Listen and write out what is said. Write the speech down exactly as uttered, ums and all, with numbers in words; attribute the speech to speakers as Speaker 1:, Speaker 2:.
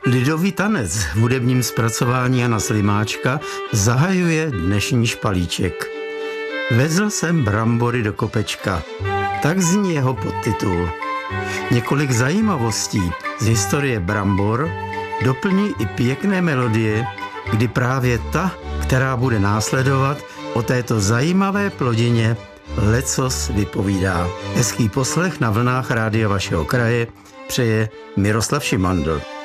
Speaker 1: Lidový tanec v hudebním zpracování Jana Slimáčka zahajuje dnešní špalíček. Vezl jsem brambory do kopečka. Tak zní jeho podtitul. Několik zajímavostí z historie brambor doplní i pěkné melodie, kdy právě ta, která bude následovat, o této zajímavé plodině lecos vypovídá. Hezký poslech na vlnách rádia vašeho kraje přeje Miroslav Šimandl.